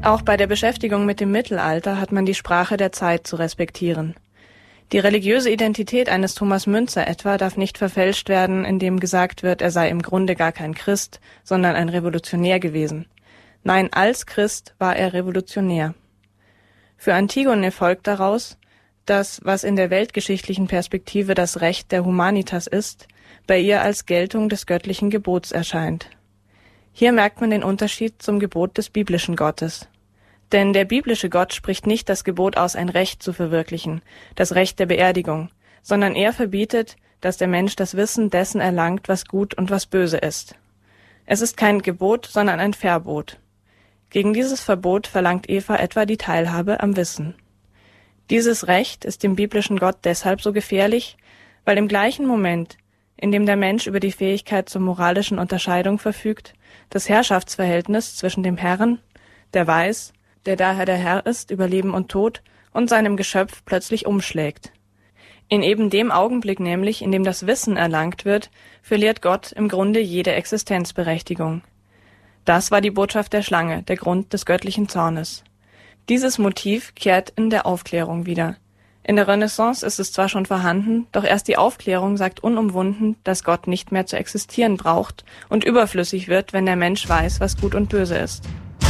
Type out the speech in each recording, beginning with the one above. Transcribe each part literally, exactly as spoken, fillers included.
Auch bei der Beschäftigung mit dem Mittelalter hat man die Sprache der Zeit zu respektieren. Die religiöse Identität eines Thomas Müntzer etwa darf nicht verfälscht werden, indem gesagt wird, er sei im Grunde gar kein Christ, sondern ein Revolutionär gewesen. Nein, als Christ war er Revolutionär. Für Antigone folgt daraus, dass, was in der weltgeschichtlichen Perspektive das Recht der Humanitas ist, bei ihr als Geltung des göttlichen Gebots erscheint. Hier merkt man den Unterschied zum Gebot des biblischen Gottes. Denn der biblische Gott spricht nicht das Gebot aus, ein Recht zu verwirklichen, das Recht der Beerdigung, sondern er verbietet, dass der Mensch das Wissen dessen erlangt, was gut und was böse ist. Es ist kein Gebot, sondern ein Verbot. Gegen dieses Verbot verlangt Eva etwa die Teilhabe am Wissen. Dieses Recht ist dem biblischen Gott deshalb so gefährlich, weil im gleichen Moment, in dem der Mensch über die Fähigkeit zur moralischen Unterscheidung verfügt, das Herrschaftsverhältnis zwischen dem Herrn, der weiß, der daher der Herr ist über Leben und Tod, und seinem Geschöpf plötzlich umschlägt. In eben dem Augenblick nämlich, in dem das Wissen erlangt wird, verliert Gott im Grunde jede Existenzberechtigung. Das war die Botschaft der Schlange, der Grund des göttlichen Zornes. Dieses Motiv kehrt in der Aufklärung wieder. In der Renaissance ist es zwar schon vorhanden, doch erst die Aufklärung sagt unumwunden, dass Gott nicht mehr zu existieren braucht und überflüssig wird, wenn der Mensch weiß, was gut und böse ist.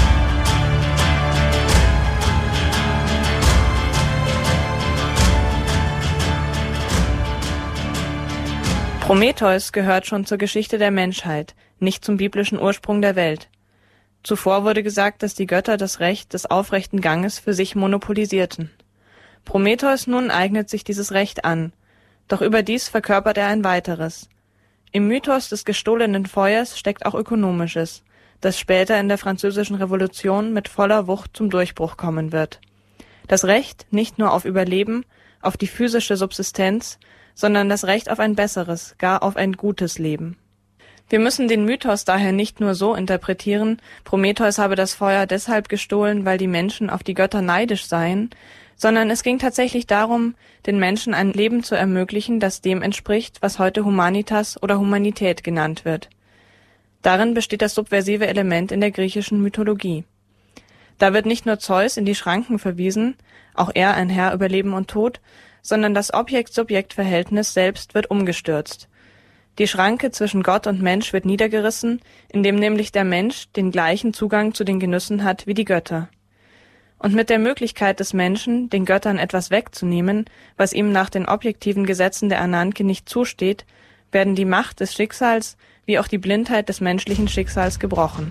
Prometheus gehört schon zur Geschichte der Menschheit, nicht zum biblischen Ursprung der Welt. Zuvor wurde gesagt, dass die Götter das Recht des aufrechten Ganges für sich monopolisierten. Prometheus nun eignet sich dieses Recht an, doch überdies verkörpert er ein weiteres. Im Mythos des gestohlenen Feuers steckt auch Ökonomisches, das später in der Französischen Revolution mit voller Wucht zum Durchbruch kommen wird. Das Recht nicht nur auf Überleben, auf die physische Subsistenz, sondern das Recht auf ein besseres, gar auf ein gutes Leben. Wir müssen den Mythos daher nicht nur so interpretieren, Prometheus habe das Feuer deshalb gestohlen, weil die Menschen auf die Götter neidisch seien, sondern es ging tatsächlich darum, den Menschen ein Leben zu ermöglichen, das dem entspricht, was heute Humanitas oder Humanität genannt wird. Darin besteht das subversive Element in der griechischen Mythologie. Da wird nicht nur Zeus in die Schranken verwiesen, auch er ein Herr über Leben und Tod, sondern das Objekt-Subjekt-Verhältnis selbst wird umgestürzt. Die Schranke zwischen Gott und Mensch wird niedergerissen, indem nämlich der Mensch den gleichen Zugang zu den Genüssen hat wie die Götter. Und mit der Möglichkeit des Menschen, den Göttern etwas wegzunehmen, was ihm nach den objektiven Gesetzen der Ananke nicht zusteht, werden die Macht des Schicksals wie auch die Blindheit des menschlichen Schicksals gebrochen.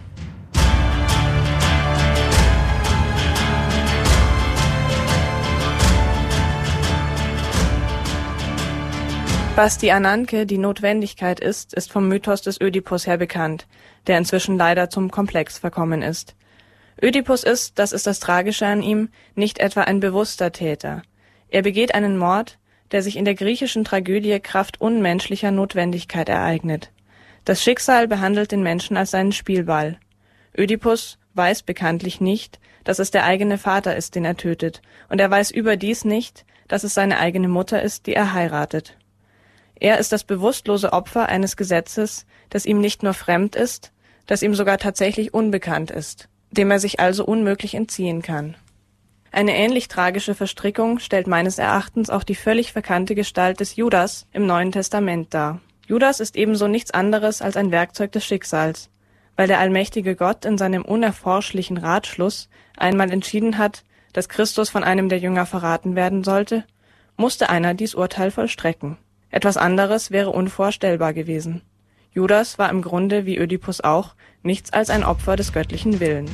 Was die Ananke, die Notwendigkeit ist, ist vom Mythos des Ödipus her bekannt, der inzwischen leider zum Komplex verkommen ist. Ödipus ist, das ist das Tragische an ihm, nicht etwa ein bewusster Täter. Er begeht einen Mord, der sich in der griechischen Tragödie Kraft unmenschlicher Notwendigkeit ereignet. Das Schicksal behandelt den Menschen als seinen Spielball. Ödipus weiß bekanntlich nicht, dass es der eigene Vater ist, den er tötet, und er weiß überdies nicht, dass es seine eigene Mutter ist, die er heiratet. Er ist das bewusstlose Opfer eines Gesetzes, das ihm nicht nur fremd ist, das ihm sogar tatsächlich unbekannt ist, dem er sich also unmöglich entziehen kann. Eine ähnlich tragische Verstrickung stellt meines Erachtens auch die völlig verkannte Gestalt des Judas im Neuen Testament dar. Judas ist ebenso nichts anderes als ein Werkzeug des Schicksals, weil der allmächtige Gott in seinem unerforschlichen Ratschluss einmal entschieden hat, dass Christus von einem der Jünger verraten werden sollte, musste einer dies Urteil vollstrecken. Etwas anderes wäre unvorstellbar gewesen. Judas war im Grunde, wie Ödipus auch, nichts als ein Opfer des göttlichen Willens.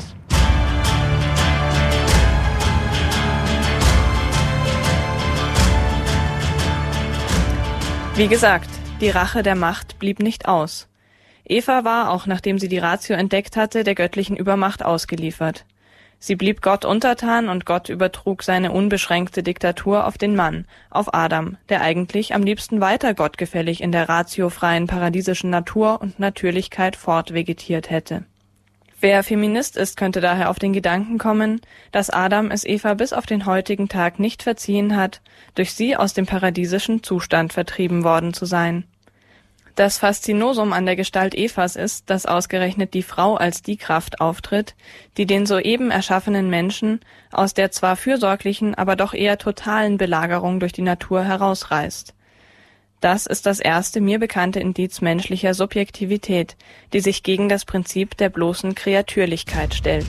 Wie gesagt, die Rache der Macht blieb nicht aus. Eva war, auch nachdem sie die Ratio entdeckt hatte, der göttlichen Übermacht ausgeliefert. Sie blieb Gott untertan und Gott übertrug seine unbeschränkte Diktatur auf den Mann, auf Adam, der eigentlich am liebsten weiter gottgefällig in der ratiofreien paradiesischen Natur und Natürlichkeit fortvegetiert hätte. Wer Feminist ist, könnte daher auf den Gedanken kommen, dass Adam es Eva bis auf den heutigen Tag nicht verziehen hat, durch sie aus dem paradiesischen Zustand vertrieben worden zu sein. Das Faszinosum an der Gestalt Evas ist, dass ausgerechnet die Frau als die Kraft auftritt, die den soeben erschaffenen Menschen aus der zwar fürsorglichen, aber doch eher totalen Belagerung durch die Natur herausreißt. Das ist das erste mir bekannte Indiz menschlicher Subjektivität, die sich gegen das Prinzip der bloßen Kreatürlichkeit stellt.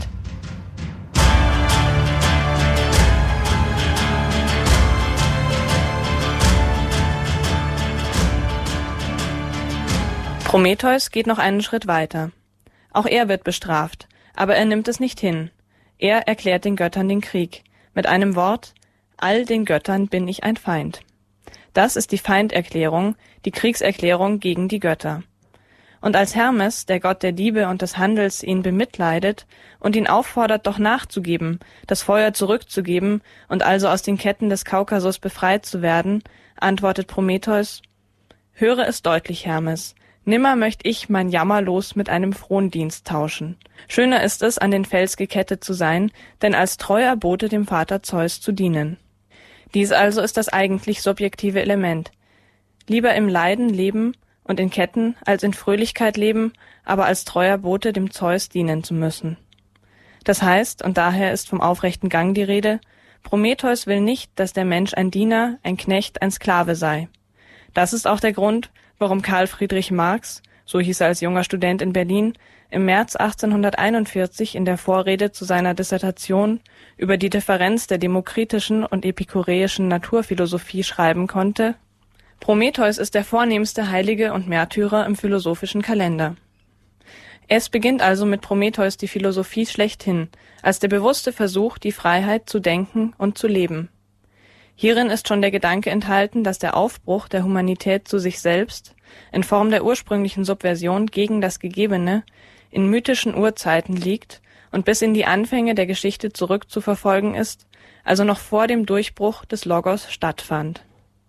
Prometheus geht noch einen Schritt weiter. Auch er wird bestraft, aber er nimmt es nicht hin. Er erklärt den Göttern den Krieg. Mit einem Wort: All den Göttern bin ich ein Feind. Das ist die Feinderklärung, die Kriegserklärung gegen die Götter. Und als Hermes, der Gott der Diebe und des Handels, ihn bemitleidet und ihn auffordert, doch nachzugeben, das Feuer zurückzugeben und also aus den Ketten des Kaukasus befreit zu werden, antwortet Prometheus: Höre es deutlich, Hermes. Nimmer möcht ich mein Jammerlos mit einem Frondienst tauschen. Schöner ist es, an den Fels gekettet zu sein, denn als treuer Bote dem Vater Zeus zu dienen. Dies also ist das eigentlich subjektive Element. Lieber im Leiden leben und in Ketten, als in Fröhlichkeit leben, aber als treuer Bote dem Zeus dienen zu müssen. Das heißt, und daher ist vom aufrechten Gang die Rede, Prometheus will nicht, dass der Mensch ein Diener, ein Knecht, ein Sklave sei. Das ist auch der Grund, warum Karl Friedrich Marx, so hieß er als junger Student in Berlin, im März achtzehnhunderteinundvierzig in der Vorrede zu seiner Dissertation über die Differenz der demokritischen und epikureischen Naturphilosophie schreiben konnte: Prometheus ist der vornehmste Heilige und Märtyrer im philosophischen Kalender. Es beginnt also mit Prometheus die Philosophie schlechthin, als der bewusste Versuch, die Freiheit zu denken und zu leben. Hierin ist schon der Gedanke enthalten, dass der Aufbruch der Humanität zu sich selbst in Form der ursprünglichen Subversion gegen das Gegebene in mythischen Urzeiten liegt und bis in die Anfänge der Geschichte zurückzuverfolgen ist, also noch vor dem Durchbruch des Logos stattfand.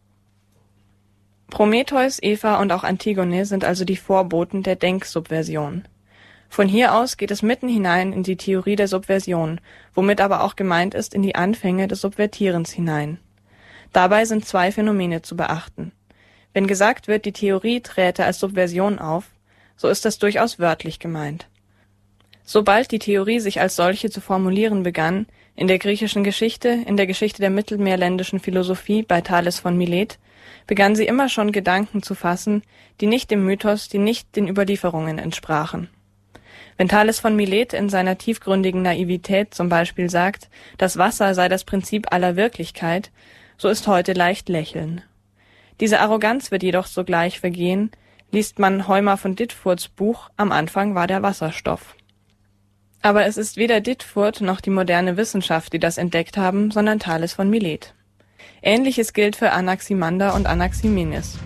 Prometheus, Eva und auch Antigone sind also die Vorboten der Denksubversion. Von hier aus geht es mitten hinein in die Theorie der Subversion, womit aber auch gemeint ist in die Anfänge des Subvertierens hinein. Dabei sind zwei Phänomene zu beachten. Wenn gesagt wird, die Theorie träte als Subversion auf, so ist das durchaus wörtlich gemeint. Sobald die Theorie sich als solche zu formulieren begann, in der griechischen Geschichte, in der Geschichte der mittelmeerländischen Philosophie bei Thales von Milet, begann sie immer schon Gedanken zu fassen, die nicht dem Mythos, die nicht den Überlieferungen entsprachen. Wenn Thales von Milet in seiner tiefgründigen Naivität zum Beispiel sagt, das Wasser sei das Prinzip aller Wirklichkeit, so ist heute leicht Lächeln. Diese Arroganz wird jedoch sogleich vergehen, liest man Heuma von Dittfurts Buch, am Anfang war der Wasserstoff. Aber es ist weder Dittfurt noch die moderne Wissenschaft, die das entdeckt haben, sondern Thales von Milet. Ähnliches gilt für Anaximander und Anaximenes.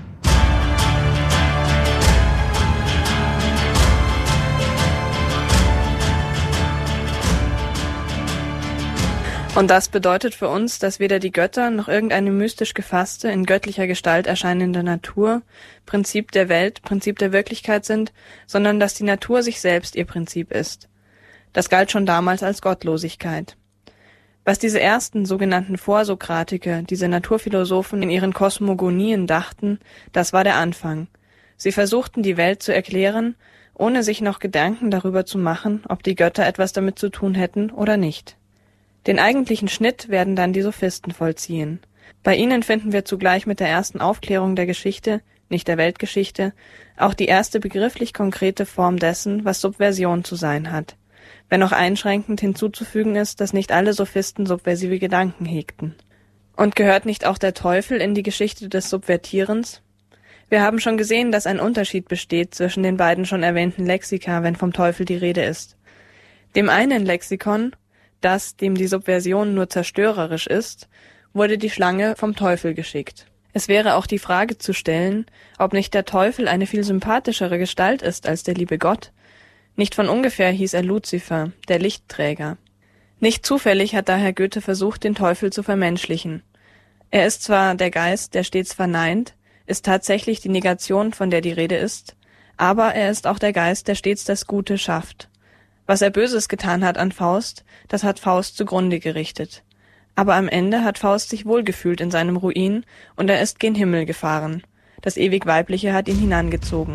Und das bedeutet für uns, dass weder die Götter noch irgendeine mystisch gefasste, in göttlicher Gestalt erscheinende Natur Prinzip der Welt, Prinzip der Wirklichkeit sind, sondern dass die Natur sich selbst ihr Prinzip ist. Das galt schon damals als Gottlosigkeit. Was diese ersten sogenannten Vorsokratiker, diese Naturphilosophen in ihren Kosmogonien dachten, das war der Anfang. Sie versuchten die Welt zu erklären, ohne sich noch Gedanken darüber zu machen, ob die Götter etwas damit zu tun hätten oder nicht. Den eigentlichen Schnitt werden dann die Sophisten vollziehen. Bei ihnen finden wir zugleich mit der ersten Aufklärung der Geschichte, nicht der Weltgeschichte, auch die erste begrifflich konkrete Form dessen, was Subversion zu sein hat. Wenn auch einschränkend hinzuzufügen ist, dass nicht alle Sophisten subversive Gedanken hegten. Und gehört nicht auch der Teufel in die Geschichte des Subvertierens? Wir haben schon gesehen, dass ein Unterschied besteht zwischen den beiden schon erwähnten Lexika, wenn vom Teufel die Rede ist. Dem einen Lexikon, das, dem die Subversion nur zerstörerisch ist, wurde die Schlange vom Teufel geschickt. Es wäre auch die Frage zu stellen, ob nicht der Teufel eine viel sympathischere Gestalt ist als der liebe Gott. Nicht von ungefähr hieß er Luzifer, der Lichtträger. Nicht zufällig hat daher Goethe versucht, den Teufel zu vermenschlichen. Er ist zwar der Geist, der stets verneint, ist tatsächlich die Negation, von der die Rede ist, aber er ist auch der Geist, der stets das Gute schafft. Was er Böses getan hat an Faust, das hat Faust zugrunde gerichtet. Aber am Ende hat Faust sich wohlgefühlt in seinem Ruin und er ist gen Himmel gefahren. das ewig Weibliche hat ihn hinangezogen.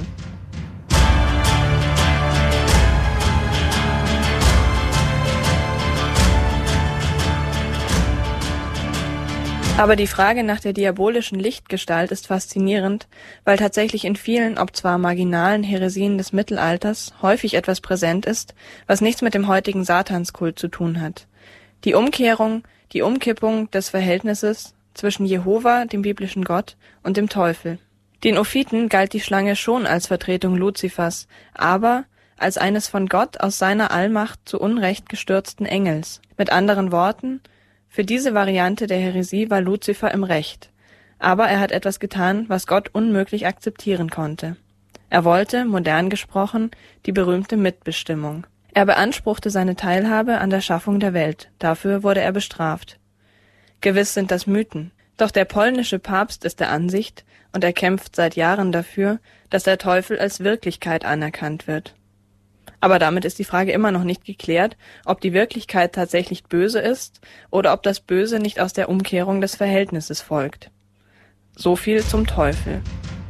Aber die Frage nach der diabolischen Lichtgestalt ist faszinierend, weil tatsächlich in vielen, ob zwar marginalen Häresien des Mittelalters häufig etwas präsent ist, was nichts mit dem heutigen Satanskult zu tun hat. Die Umkehrung, die Umkippung des Verhältnisses zwischen Jehova, dem biblischen Gott, und dem Teufel. Den Ophiten galt die Schlange schon als Vertretung Luzifers, aber als eines von Gott aus seiner Allmacht zu Unrecht gestürzten Engels. Mit anderen Worten, für diese Variante der Häresie war Luzifer im Recht, aber er hat etwas getan, was Gott unmöglich akzeptieren konnte. Er wollte, modern gesprochen, die berühmte Mitbestimmung. Er beanspruchte seine Teilhabe an der Schaffung der Welt, dafür wurde er bestraft. Gewiss sind das Mythen, doch der polnische Papst ist der Ansicht, und er kämpft seit Jahren dafür, dass der Teufel als Wirklichkeit anerkannt wird. Aber damit ist die Frage immer noch nicht geklärt, ob die Wirklichkeit tatsächlich böse ist oder ob das Böse nicht aus der Umkehrung des Verhältnisses folgt. So viel zum Teufel.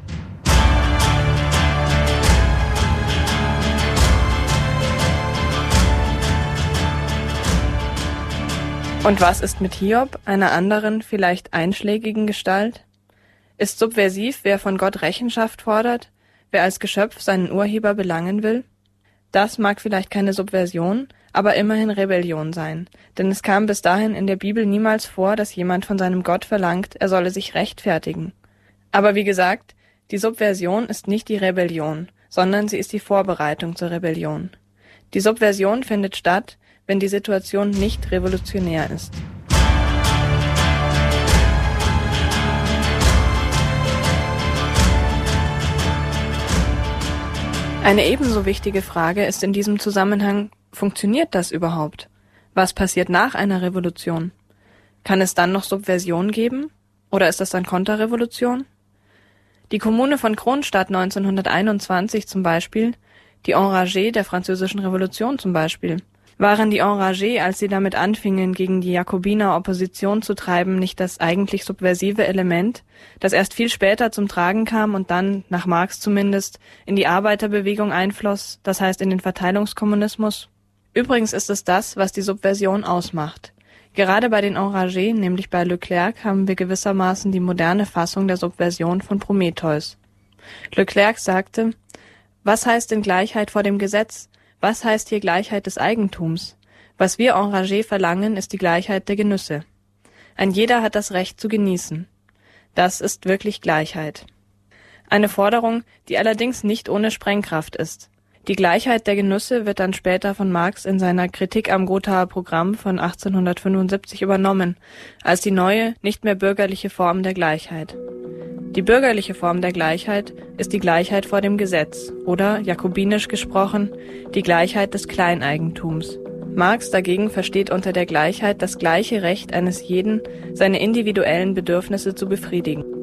Und was ist mit Hiob, einer anderen, vielleicht einschlägigen Gestalt? Ist subversiv, wer von Gott Rechenschaft fordert, wer als Geschöpf seinen Urheber belangen will? Das mag vielleicht keine Subversion, aber immerhin Rebellion sein, denn es kam bis dahin in der Bibel niemals vor, dass jemand von seinem Gott verlangt, er solle sich rechtfertigen. Aber wie gesagt, die Subversion ist nicht die Rebellion, sondern sie ist die Vorbereitung zur Rebellion. Die Subversion findet statt, wenn die Situation nicht revolutionär ist. Eine ebenso wichtige Frage ist in diesem Zusammenhang, funktioniert das überhaupt? Was passiert nach einer Revolution? Kann es dann noch Subversion geben? Oder ist das dann Konterrevolution? Die Kommune von Kronstadt neunzehnhunderteinundzwanzig zum Beispiel, die Enragés der Französischen Revolution zum Beispiel, waren die Enragés, als sie damit anfingen, gegen die Jakobiner Opposition zu treiben, nicht das eigentlich subversive Element, das erst viel später zum Tragen kam und dann, nach Marx zumindest, in die Arbeiterbewegung einfloss, das heißt in den Verteilungskommunismus? Übrigens ist es das, was die Subversion ausmacht. Gerade bei den Enragés, nämlich bei Leclerc, haben wir gewissermaßen die moderne Fassung der Subversion von Prometheus. Leclerc sagte: Was heißt denn Gleichheit vor dem Gesetz? Was heißt hier Gleichheit des Eigentums? Was wir Enragés verlangen, ist die Gleichheit der Genüsse. Ein jeder hat das Recht zu genießen. Das ist wirklich Gleichheit. Eine Forderung, die allerdings nicht ohne Sprengkraft ist. Die Gleichheit der Genüsse wird dann später von Marx in seiner Kritik am Gothaer Programm von achtzehnhundertfünfundsiebzig übernommen, als die neue, nicht mehr bürgerliche Form der Gleichheit. Die bürgerliche Form der Gleichheit ist die Gleichheit vor dem Gesetz oder, jakobinisch gesprochen, die Gleichheit des Kleineigentums. Marx dagegen versteht unter der Gleichheit das gleiche Recht eines jeden, seine individuellen Bedürfnisse zu befriedigen.